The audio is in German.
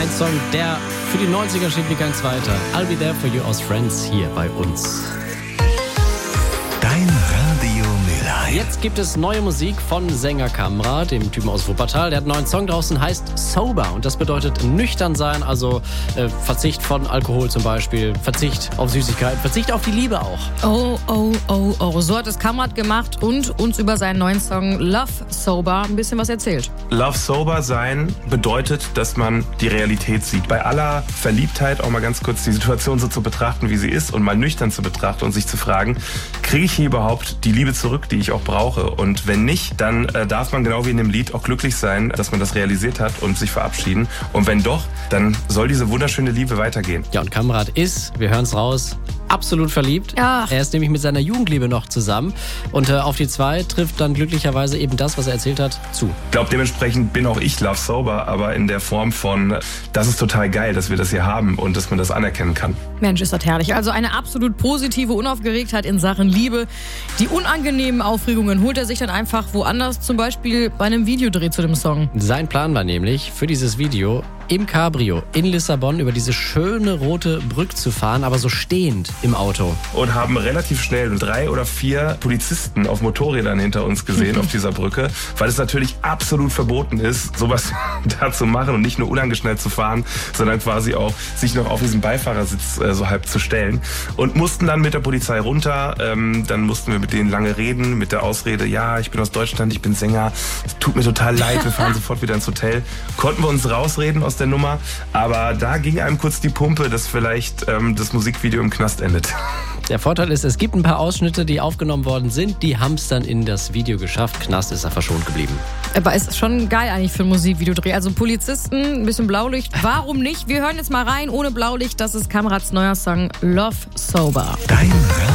Ein Song, der für die 90er steht wie kein zweiter. I'll Be There For You aus Friends hier bei uns. Dein Radio Mülheim. Jetzt gibt es neue Musik von Sänger Kamra, dem Typen aus Wuppertal. Der hat einen neuen Song draußen, heißt Sober. Und das bedeutet nüchtern sein, also Verzicht von Alkohol zum Beispiel, Verzicht auf Süßigkeiten, Verzicht auf die Liebe auch. Oh. So hat es Kamra gemacht und uns über seinen neuen Song Love Sober ein bisschen was erzählt. Love Sober sein bedeutet, dass man die Realität sieht. Bei aller Verliebtheit auch mal ganz kurz die Situation so zu betrachten, wie sie ist und mal nüchtern zu betrachten und sich zu fragen, kriege ich hier überhaupt die Liebe zurück, die ich auch brauche? Und wenn nicht, dann darf man genau wie in dem Lied auch glücklich sein, dass man das realisiert hat und sich verabschieden. Und wenn doch, dann soll diese wunderschöne Liebe weitergehen. Ja, und Kamrat ist, wir hören es raus, absolut verliebt. Ach. Er ist nämlich mit seiner Jugendliebe noch zusammen. Und auf die 2 trifft dann glücklicherweise eben das, was er erzählt hat, zu. Ich glaube, dementsprechend bin auch ich Love Sober, aber in der Form von, das ist total geil, dass wir das hier haben und dass man das anerkennen kann. Mensch, ist das herrlich. Also eine absolut positive Unaufgeregtheit in Sachen Liebe. Die unangenehmen Aufregungen holt er sich dann einfach woanders, zum Beispiel bei einem Videodreh zu dem Song. Sein Plan war nämlich, für dieses Video im Cabrio in Lissabon über diese schöne rote Brücke zu fahren, aber so stehend im Auto. Und haben relativ schnell 3 oder 4 Polizisten auf Motorrädern hinter uns gesehen auf dieser Brücke, weil es natürlich absolut verboten ist, sowas da zu machen und nicht nur unangeschnallt zu fahren, sondern quasi auch sich noch auf diesen Beifahrersitz so halb zu stellen. Und mussten dann mit der Polizei runter, dann mussten wir mit denen lange reden, mit der Ausrede, ja, ich bin aus Deutschland, ich bin Sänger, es tut mir total leid, wir fahren sofort wieder ins Hotel. Konnten wir uns rausreden aus der Nummer, aber da ging einem kurz die Pumpe, dass vielleicht das Musikvideo im Knast endet. Der Vorteil ist, es gibt ein paar Ausschnitte, die aufgenommen worden sind, die haben es dann in das Video geschafft. Knast ist er verschont geblieben. Aber ist schon geil eigentlich für ein Musikvideodreh. Also Polizisten, ein bisschen Blaulicht, warum nicht? Wir hören jetzt mal rein ohne Blaulicht. Das ist Kamrats neuer Song Love Sober. Dein